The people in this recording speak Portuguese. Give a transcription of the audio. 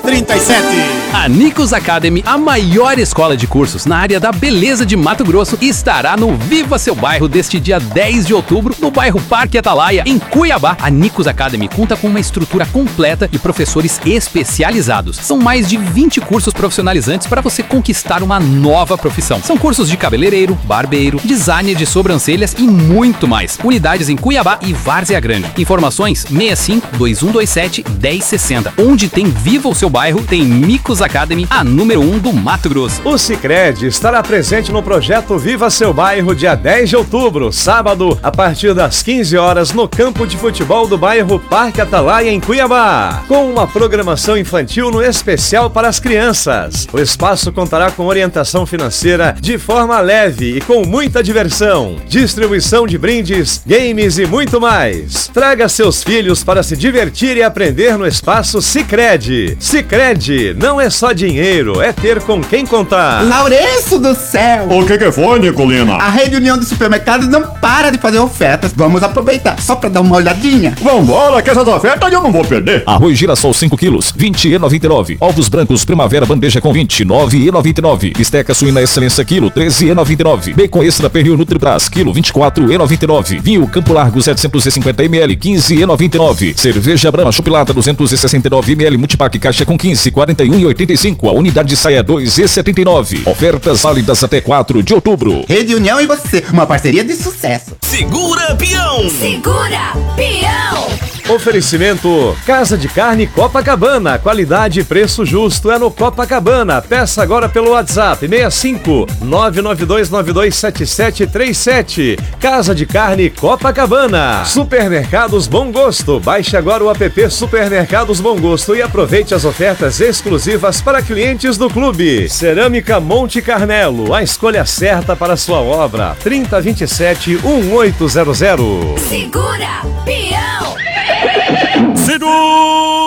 37. A Nicos Academy, a maior escola de cursos na área da beleza de Mato Grosso, estará no Viva Seu Bairro deste dia 10 de outubro, no bairro Parque Atalaia, em Cuiabá. A Nicos Academy conta com uma estrutura completa e professores especializados. São mais de 20 cursos profissionalizantes para você conquistar uma nova profissão. São cursos de cabeleireiro, barbeiro, design de sobrancelhas e muito mais. Unidades em Cuiabá e Várzea Grande. Informações 65-2127-1060. Onde tem Viva o Seu Bairro, tem Nicos Academy, a número 1 do Mato Grosso. O Sicredi estará presente no projeto Viva Seu Bairro, dia 10 de outubro, sábado, a partir das 15 horas, no campo de futebol do bairro Parque Atalaia, em Cuiabá, com uma programação infantil no especial para as crianças. O espaço contará com orientação financeira de forma leve e com muita diversão, distribuição de brindes, games e muito mais. Traga seus filhos para se divertir e aprender no espaço Sicredi. Sicredi não é só dinheiro, é ter com quem contar. Laurenço do céu! O que foi, Nicolina? A Rede União de Supermercados não para de fazer ofertas. Vamos aproveitar, só pra dar uma olhadinha. Vambora, que essas ofertas eu não vou perder. Arroz girassol 5 quilos, 20,99. Ovos brancos Primavera bandeja com 29,99. Bisteca suína excelência quilo, 13,99. Bacon extra pernil Nutribras, quilo, 24,99. Vinho Campo Largo 750 ml, 15,99. Cerveja Brahma Chupilata 269 ml, multipack caixa com 15, 41,85. A unidade de saia 2,79. Ofertas válidas até 4 de outubro. Rede União e você, uma parceria de sucesso. Segura, peão! Segura, peão! Oferecimento Casa de Carne Copacabana, qualidade e preço justo é no Copacabana. Peça agora pelo WhatsApp 65-992927737. Casa de Carne Copacabana. Supermercados Bom Gosto, baixe agora o app Supermercados Bom Gosto e aproveite as ofertas exclusivas para clientes do clube. Cerâmica Monte Carmelo, a escolha certa para sua obra. 3027-1800. Segura, peão! Segura!